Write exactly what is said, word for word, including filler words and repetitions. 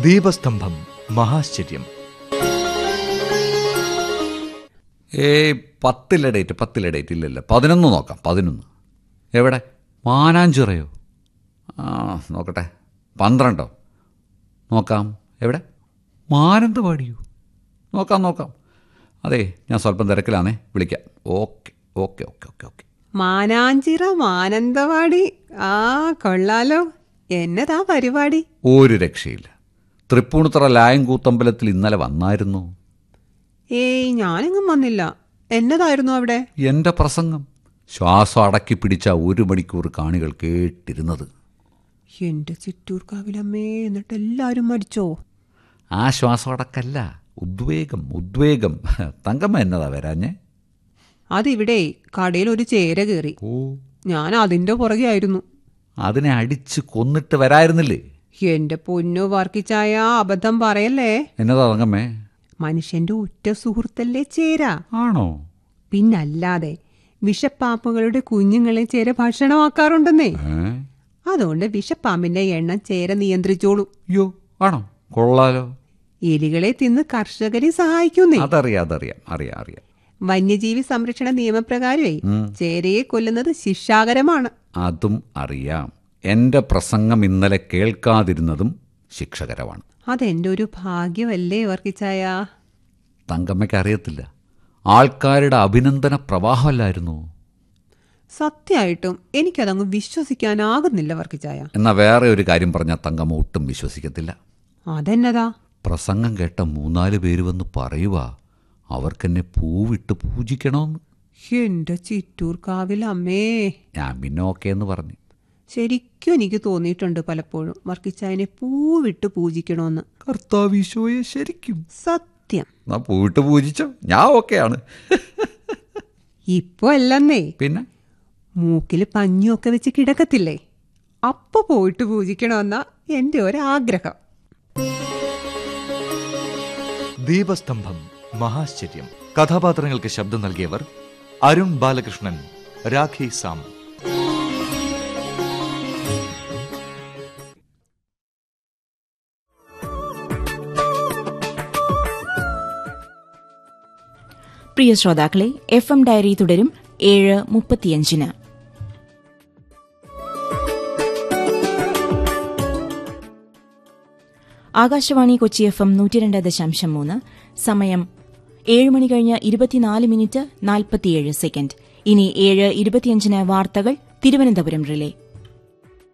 ദീപസ്തംഭം മഹാശ്ചര്യം. ഏയ് പത്തിലെ ഡേറ്റ് പത്തിലെ ഡേറ്റ് ഇല്ലല്ല, പതിനൊന്ന് നോക്കാം. പതിനൊന്ന് എവിടെ? മാനാഞ്ചിറയോ? ആ നോക്കട്ടെ. പന്ത്രണ്ടോ? നോക്കാം. എവിടെ? മാനന്തവാടിയോ? നോക്കാം നോക്കാം. അതെ, ഞാൻ സ്വല്പം തിരക്കിലാണേ, വിളിക്കാം. Okay okay okay okay okay. Mananchira Mananthavady, ആ കൊള്ളാലോ. എന്നതാ പരിപാടി? ഒരു രക്ഷയില്ല. തൃപ്പൂണിത്തുറ ലായംകൂത്തമ്പലത്തിൽ ഇന്നലെ വന്നായിരുന്നു. ഏയ് ഞാനെങ്ങും വന്നില്ല. എന്നതായിരുന്നു അവിടെ? എൻ്റെ പ്രസംഗം. ശ്വാസം അടക്കി പിടിച്ച ഒരു മണിക്കൂർ കാണികൾ കേട്ടിരുന്നത്. എന്റെ ചിറ്റൂർക്കാവിലമ്മേ, എന്നിട്ട് എല്ലാരും മരിച്ചോ? ആ ശ്വാസം അടക്കല്ല, ഉദ്വേഗം ഉദ്വേഗം. തങ്കമ്മ എന്നതാ വരാഞ്ഞേ? അതിവിടെ കടയിൽ ഒരു ചേര കയറി. ഓ, ഞാൻ അതിന്റെ പുറകെ ആയിരുന്നു. അതിനെ അടിച്ച് കൊന്നിട്ട് വരായിരുന്നില്ലേ? എന്റെ പൊന്നു വർക്കിച്ചായ, അബദ്ധം പറയല്ലേ. എന്നതാ തങ്കമ്മേ? മനുഷ്യന്റെ ഉറ്റ സുഹൃത്തല്ലേ ചേര? ആണോ? പിന്നല്ലാതെ വിഷപ്പാമ്പുകളുടെ കുഞ്ഞുങ്ങളെ ചേര ഭക്ഷണമാക്കാറുണ്ടെന്നേ. അതുകൊണ്ട് വിഷപ്പാമ്പിന്റെ എണ്ണം ചേര നിയന്ത്രിച്ചോളൂ. യോ, ആണോ? കൊള്ളാലോ. എലികളെ തിന്ന് കർഷകരെ സഹായിക്കുന്നേ. അതറിയാം അതറിയാം അറിയാം അറിയാം. വന്യജീവി സംരക്ഷണ നിയമപ്രകാരമേ ചേരയെ കൊല്ലുന്നത് ശിക്ഷാകരമാണ്. അതും അറിയാം. എന്റെ പ്രസംഗം ഇന്നലെ കേൾക്കാതിരുന്നതും ശിക്ഷകരമാണ്. അതെന്റെ ഒരു ഭാഗ്യമല്ലേ വർക്കിച്ചായ? തങ്കമ്മയ്ക്ക് അറിയത്തില്ല, ആൾക്കാരുടെ അഭിനന്ദന പ്രവാഹമല്ലായിരുന്നു. സത്യമായിട്ടും എനിക്കതങ്ങ് വിശ്വസിക്കാനാകുന്നില്ല വർക്കിച്ചായ. എന്നാ വേറെ ഒരു കാര്യം പറഞ്ഞാൽ തങ്കമ്മ ഒട്ടും വിശ്വസിക്കത്തില്ല. അതെന്നതാ? പ്രസംഗം കേട്ട മൂന്നാല് പേര് വന്ന് പറയുക അവർക്കെന്നെ പൂവിട്ട് പൂജിക്കണമെന്ന്. എന്റെ ചിറ്റൂർക്കാവിലമ്മേ. ഞാൻ പിന്നെ ഓക്കെ എന്ന് പറഞ്ഞു. ശരിക്കും എനിക്ക് തോന്നിയിട്ടുണ്ട് പലപ്പോഴും വർക്കിച്ചായനെ പൂവിട്ട് പൂജിക്കണമെന്ന്. കർത്താവീശോയെ ശരിക്കും? സത്യം. എന്നാ പൂവിട്ട് പൂജിച്ചോ, ഞാൻ ഓക്കെയാണ്. ഇപ്പൊ അല്ലെന്നേ, പിന്നെ മൂക്കില് പഞ്ഞിയൊക്കെ വെച്ച് കിടക്കത്തില്ലേ, അപ്പൊ പോയിട്ട് പൂജിക്കണമെന്നാ എന്റെ ഒരാഗ്രഹം. ദീപസ്തംഭം മഹാശ്ചര്യം. കഥാപാത്രങ്ങൾക്ക് ശബ്ദം നൽകിയവർ അരുൺ ബാലകൃഷ്ണൻ, രാഖി സാം. പ്രിയ ശ്രോതാക്കളെ, എഫ് എം ഡയറി തുടരും ഏഴ് മുപ്പത്തിയഞ്ചിന്. ആകാശവാണി കൊച്ചി എഫ് എം നൂറ്റിരണ്ട് ദശാംശം മൂന്ന്. സമയം ഏഴ് മണി കഴിഞ്ഞ് ഇരുപത്തിനാല് മിനിറ്റ് നാൽപ്പത്തിയേഴ് സെക്കൻഡ്. ഇനി ഏഴ് ഇരുപത്തിയഞ്ചിന് വാർത്തകൾ തിരുവനന്തപുരം റിലേ.